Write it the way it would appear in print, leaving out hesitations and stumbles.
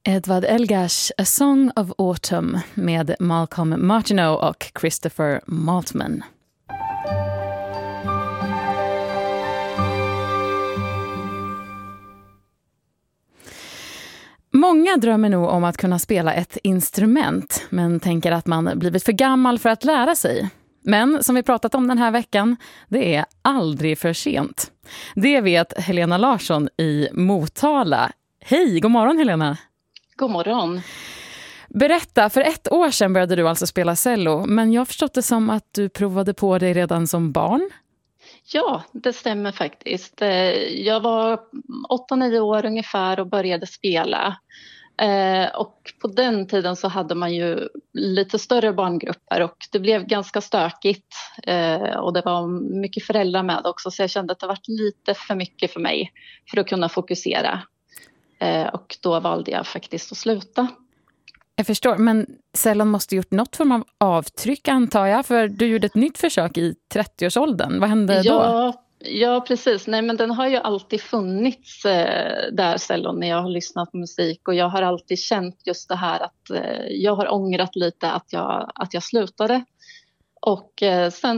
Edvard Elgars A Song of Autumn med Malcolm Martineau och Christopher Maltman. Många drömmer nog om att kunna spela ett instrument, men tänker att man blivit för gammal för att lära sig. Men som vi pratat om den här veckan, det är aldrig för sent. Det vet Helena Larsson i Motala. Hej, god morgon Helena. God morgon. Berätta, för 1 år sedan började du alltså spela cello, men jag har förstått det som att du provade på dig redan som barn. Ja, det stämmer faktiskt. Jag var 8-9 år ungefär och började spela. Och på den tiden så hade man ju lite större barngrupper och det blev ganska stökigt. Och det var mycket föräldrar med också, så jag kände att det var lite för mycket för mig för att kunna fokusera. Och då valde jag faktiskt att sluta. Jag förstår, men cellon måste gjort något form av avtryck antar jag, för du gjorde ett nytt försök i 30-årsåldern. Vad hände då? Ja, precis. Nej, men den har ju alltid funnits där, cellon, när jag har lyssnat på musik. Och jag har alltid känt just det här att jag har ångrat lite att jag slutade. Och sen